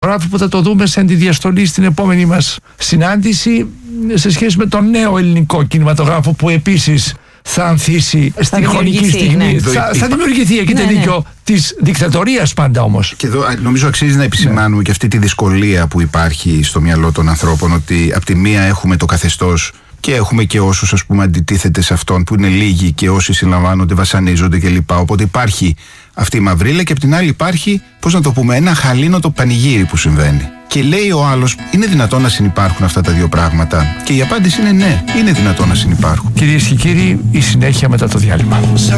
πράγμα που θα το δούμε σε αντιδιαστολή στην επόμενη μας συνάντηση σε σχέση με το νέο ελληνικό κινηματογράφο που επίσης θα ανθίσει στη χρονική στιγμή. Ναι. Θα δημιουργηθεί, έχετε δίκιο, της δικτατορίας πάντα όμως. Και εδώ νομίζω αξίζει να επισημάνουμε και αυτή τη δυσκολία που υπάρχει στο μυαλό των ανθρώπων, ότι από τη μία έχουμε το καθεστώς και έχουμε και όσους, ας πούμε, αντιτίθεται σε αυτόν, που είναι λίγοι, και όσοι συλλαμβάνονται, βασανίζονται κλπ. Οπότε υπάρχει αυτή η μαυρίλα, και από την άλλη υπάρχει, πώς να το πούμε, ένα χαλήνοτο πανηγύρι που συμβαίνει. Και λέει ο άλλος, είναι δυνατόν να συνυπάρχουν αυτά τα δύο πράγματα? Και η απάντηση είναι ναι, είναι δυνατόν να συνυπάρχουν. Κυρίες και κύριοι, η συνέχεια μετά το διάλειμμα.